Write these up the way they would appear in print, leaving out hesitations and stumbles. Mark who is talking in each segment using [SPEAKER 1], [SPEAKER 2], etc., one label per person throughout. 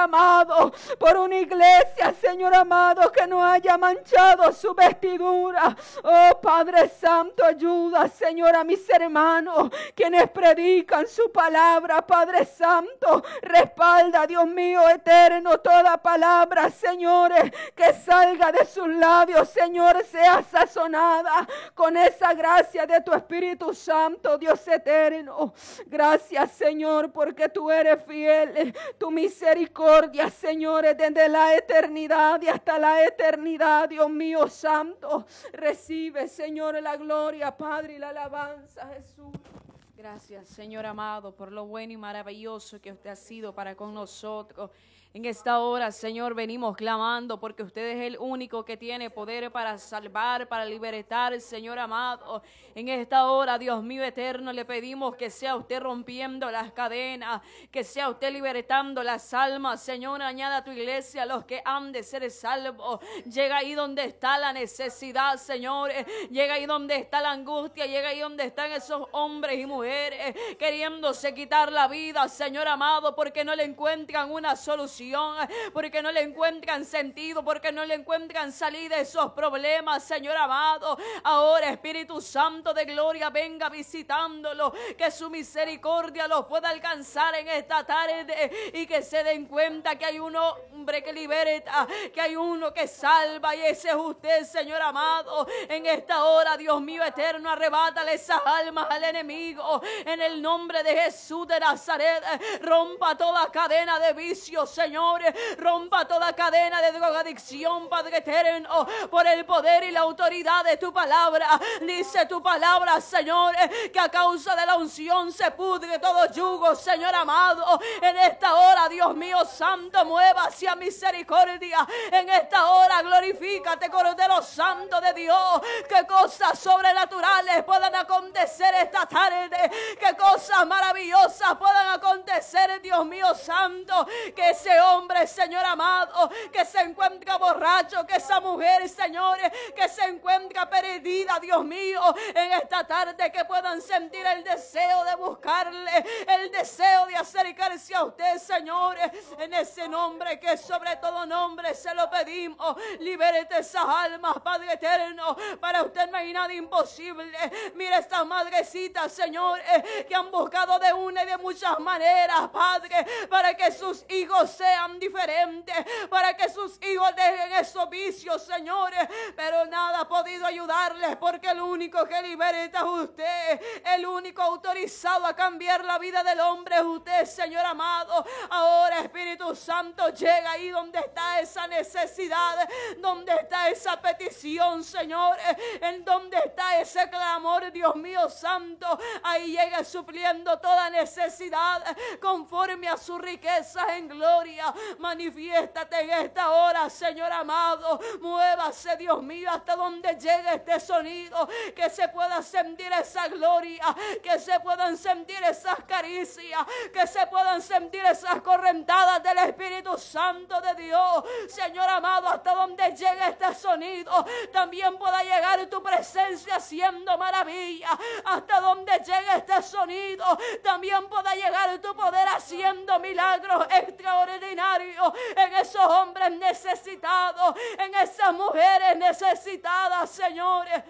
[SPEAKER 1] amado, por una iglesia, Señor amado, que no haya manchado su vestidura. Oh Padre Santo, ayuda, Señor, a mis hermanos, quienes predican su palabra. Padre Santo, respalda, Dios mío eterno, toda palabra, señores, que salga de sus labios, Señor, sea sazonada con esa gracia de tu Espíritu Santo, Dios eterno. Gracias, Señor, porque tú eres fiel. Tu misericordia, Señor, es desde la eternidad y hasta la eternidad, Dios mío santo. Recibe, Señor, la gloria, Padre, y la alabanza, Jesús. Gracias, Señor amado, por lo bueno y maravilloso que usted ha sido para con nosotros. En esta hora, Señor, venimos clamando porque usted es el único que tiene poder para salvar, para libertar, Señor amado. En esta hora, Dios mío eterno, le pedimos que sea usted rompiendo las cadenas, que sea usted libertando las almas. Señor, añada a tu iglesia a los que han de ser salvos. Llega ahí donde está la necesidad, Señor. Llega ahí donde está la angustia. Llega ahí donde están esos hombres y mujeres queriéndose quitar la vida, Señor amado, porque no le encuentran una solución, porque no le encuentran sentido, porque no le encuentran salida de esos problemas, Señor amado. Ahora, Espíritu Santo de gloria, venga visitándolo, que su misericordia los pueda alcanzar en esta tarde y que se den cuenta que hay un hombre que liberta, que hay uno que salva, y ese es usted, Señor amado. En esta hora, Dios mío eterno, arrebátale esas almas al enemigo en el nombre de Jesús de Nazaret. Rompa toda cadena de vicio, Señor, rompa toda cadena de drogadicción, Padre eterno, por el poder y la autoridad de tu palabra. Dice tu palabra, Señor, que a causa de la unción se pudre todo yugo, Señor amado. En esta hora, Dios mío santo, mueva hacia misericordia. En esta hora, glorifícate, Cordero Santo de Dios. Que cosas sobrenaturales puedan acontecer esta tarde, que cosas maravillosas puedan acontecer, Dios mío santo. Que ese hombre, Señor amado, que se encuentra borracho, que esa mujer, Señor, que se encuentra perdida, Dios mío, en esta tarde, que puedan sentir el deseo de buscarle, el deseo de acercarse a usted, Señor. En ese nombre que sobre todo nombre se lo pedimos. Libérate esas almas, Padre eterno. Para usted no hay nada imposible. Mira estas madrecitas, Señor, que han buscado de una y de muchas maneras, Padre, para que sus hijos sean diferentes, para que sus hijos dejen esos vicios, Señor, pero nada ha podido ayudarles, porque el único que liberta es usted. El único autorizado a cambiar la vida del hombre es usted, Señor amado. Ahora, Espíritu Santo, llega ahí donde está esa necesidad, donde está esa petición, Señor, en donde está ese clamor, Dios mío santo. Ahí llega supliendo toda necesidad conforme a su riqueza en gloria. Manifiéstate en esta hora, Señor amado. Muévase, Dios mío, hasta donde llegue este sonido, que se pueda sentir esa gloria, que se puedan sentir esas caricias, que se puedan sentir esas correntadas del Espíritu Santo de Dios, Señor amado. Hasta donde llegue este sonido, también pueda llegar tu presencia haciendo maravilla. Hasta donde llegue este sonido, también pueda llegar tu poder haciendo milagros extraordinarios en esos hombres necesitados, en esas mujeres necesitadas, señores.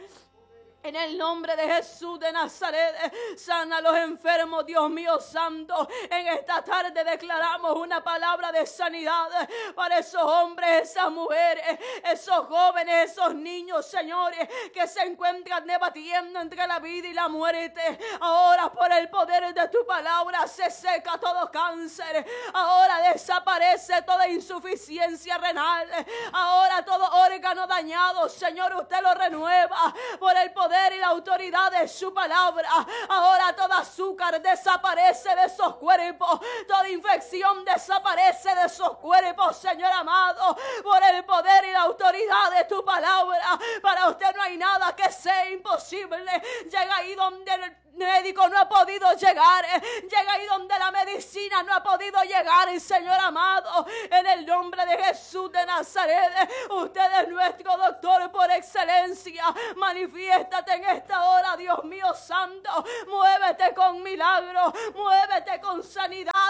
[SPEAKER 1] En el nombre de Jesús de Nazaret, sana a los enfermos, Dios mío santo. En esta tarde declaramos una palabra de sanidad para esos hombres, esas mujeres, esos jóvenes, esos niños, señores, que se encuentran debatiendo entre la vida y la muerte. Ahora, por el poder de tu palabra, se seca todo cáncer. Ahora desaparece toda insuficiencia renal. Ahora todo órgano dañado, Señor, usted lo renueva por el poder y la autoridad de su palabra. Ahora todo azúcar desaparece de esos cuerpos, toda infección desaparece de esos cuerpos, Señor amado, por el poder y la autoridad de tu palabra. Para usted no hay nada que sea imposible. Llega ahí donde el médico no ha podido llegar, llega ahí donde la medicina no ha podido llegar, Señor amado. En el nombre de Jesús de Nazaret, usted es nuestro doctor por excelencia. Manifiéstate en esta hora, Dios mío santo. Muévete con milagro, muévete con sanidad,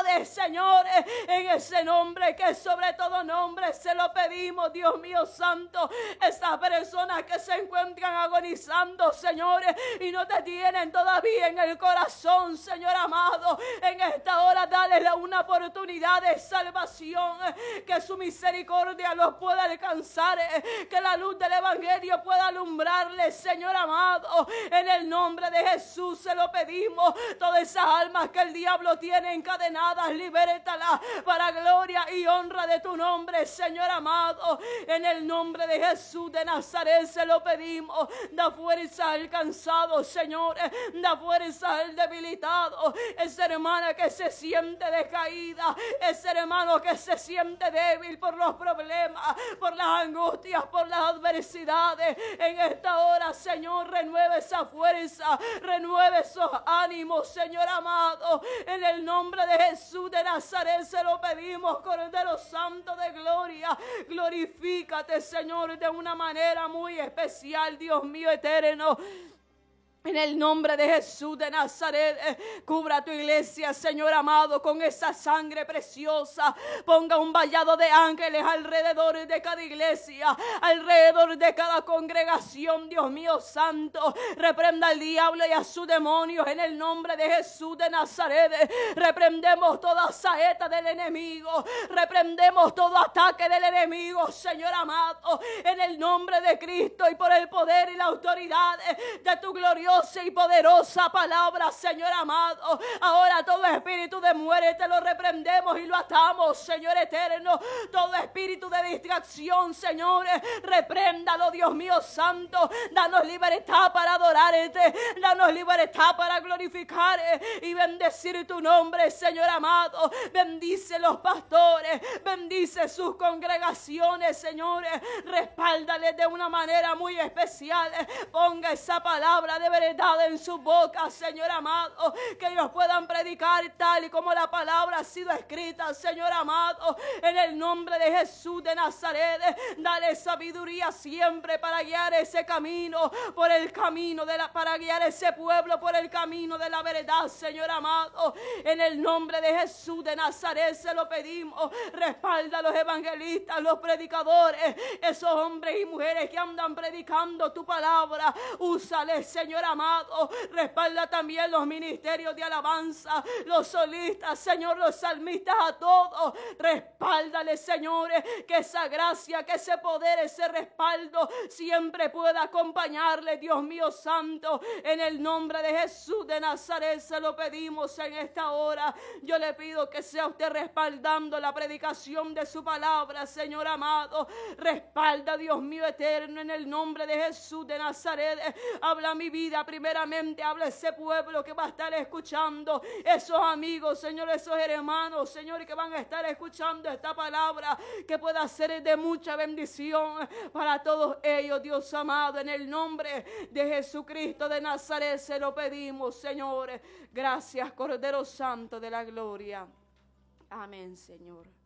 [SPEAKER 1] sanidades, señores, en ese nombre que sobre todo nombre se lo pedimos, Dios mío santo. Esas personas que se encuentran agonizando, señores, y no te tienen todavía en el corazón, Señor amado, en esta hora dale una oportunidad de salvación, que su misericordia los pueda alcanzar, que la luz del evangelio pueda alumbrarles, Señor amado, en el nombre de Jesús se lo pedimos. Todas esas almas que el diablo tiene encadenadas, libértalas para gloria y honra de tu nombre, Señor amado, en el nombre de Jesús de Nazaret se lo pedimos. Da fuerza al cansado, Señor, da fuerza al debilitado, esa hermana que se siente decaída, ese hermano que se siente débil por los problemas, por las angustias, por las adversidades. En esta hora, Señor, renueve esa fuerza, renueve esos ánimos, Señor amado, en el nombre de Jesús de Nazaret se lo pedimos, Cordero Santo de gloria. Glorifícate, Señor, de una manera muy especial, Dios mío eterno. En el nombre de Jesús de Nazaret, cubra tu iglesia, Señor amado, con esa sangre preciosa. Ponga un vallado de ángeles alrededor de cada iglesia, alrededor de cada congregación, Dios mío santo. Reprenda al diablo y a sus demonios en el nombre de Jesús de Nazaret. Reprendemos toda saeta del enemigo, reprendemos todo ataque del enemigo, Señor amado, en el nombre de Cristo y por el poder y la autoridad de tu gloriosa y poderosa palabra, Señor amado. Ahora todo espíritu de muerte lo reprendemos y lo atamos, Señor eterno. Todo espíritu de distracción, Señor, repréndalo, Dios mío santo. Danos libertad para adorarte, danos libertad para glorificar y bendecir tu nombre, Señor amado. Bendice los pastores, bendice sus congregaciones, Señor. Respáldales de una manera muy especial. Ponga esa palabra de verdad en su boca, Señor amado, que ellos puedan predicar tal y como la palabra ha sido escrita, Señor amado, en el nombre de Jesús de Nazaret. Dale sabiduría siempre para guiar ese camino, por el camino para guiar ese pueblo por el camino de la verdad, Señor amado, en el nombre de Jesús de Nazaret se lo pedimos. Respalda a los evangelistas, los predicadores, esos hombres y mujeres que andan predicando tu palabra. Úsales, Señor amado. Respalda también los ministerios de alabanza, los solistas, Señor, los salmistas, a todos. Respáldale, Señor, que esa gracia, que ese poder, ese respaldo siempre pueda acompañarle, Dios mío santo. En el nombre de Jesús de Nazaret se lo pedimos en esta hora. Yo le pido que sea usted respaldando la predicación de su palabra, Señor amado. Respalda, Dios mío eterno, en el nombre de Jesús de Nazaret. Habla mi vida primeramente, habla ese pueblo que va a estar escuchando, esos amigos, Señor, esos hermanos, Señor, que van a estar escuchando esta palabra, que pueda ser de mucha bendición para todos ellos, Dios amado. En el nombre de Jesucristo de Nazaret se lo pedimos, Señor. Gracias, Cordero Santo de la gloria. Amén, Señor.